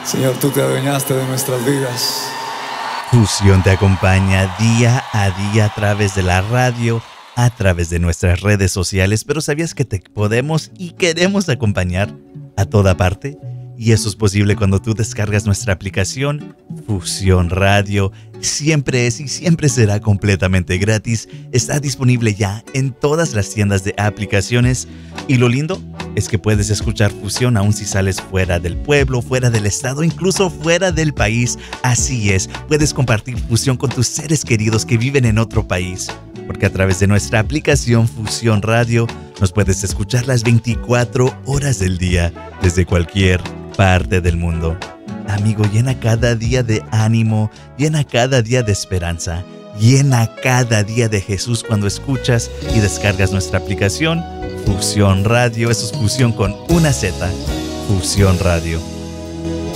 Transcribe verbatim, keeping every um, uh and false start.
Señor, tú te adueñaste de nuestras vidas. Fusión te acompaña día a día a través de la radio, a través de nuestras redes sociales, pero ¿sabías que te podemos y queremos acompañar a toda parte? Y eso es posible cuando tú descargas nuestra aplicación Fusión Radio. Siempre es y siempre será completamente gratis. Está disponible ya en todas las tiendas de aplicaciones. Y lo lindo es que puedes escuchar Fusión aún si sales fuera del pueblo, fuera del estado, incluso fuera del país. Así es, puedes compartir Fusión con tus seres queridos que viven en otro país. Porque a través de nuestra aplicación Fusión Radio nos puedes escuchar las veinticuatro horas del día desde cualquier parte del mundo. Amigo, llena cada día de ánimo, llena cada día de esperanza, llena cada día de Jesús cuando escuchas y descargas nuestra aplicación Fusión Radio. Eso es Fusión con una Z, Fusión Radio.